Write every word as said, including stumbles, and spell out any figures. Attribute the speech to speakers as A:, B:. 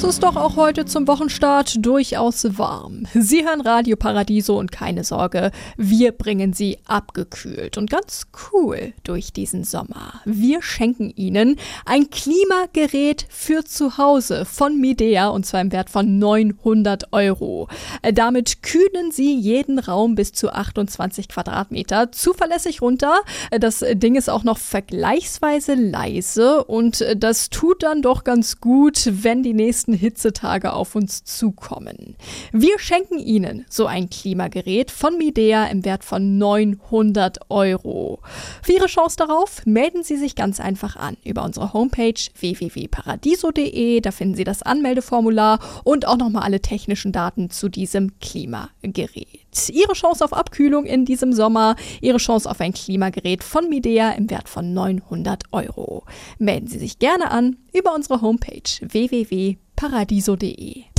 A: es ist doch auch heute zum Wochenstart durchaus warm. Sie hören Radio Paradiso und keine Sorge, wir bringen Sie abgekühlt und ganz cool durch diesen Sommer. Wir schenken Ihnen ein Klimagerät für zu Hause von Midea und zwar im Wert von neunhundert Euro. Damit kühlen Sie jeden Raum bis zu achtundzwanzig Quadratmeter zuverlässig runter. Das Ding ist auch noch vergleichsweise leise und das tut dann doch ganz gut, wenn die nächsten Hitzetage auf uns zukommen. Wir schenken Ihnen so ein Klimagerät von Midea im Wert von neunhundert Euro. Für Ihre Chance darauf melden Sie sich ganz einfach an über unsere Homepage w w w punkt paradiso punkt d e. Da finden Sie das Anmeldeformular und auch nochmal alle technischen Daten zu diesem Klimagerät. Ihre Chance auf Abkühlung in diesem Sommer, Ihre Chance auf ein Klimagerät von Midea im Wert von neunhundert Euro. Melden Sie sich gerne an über unsere Homepage w w w punkt paradiso punkt d e.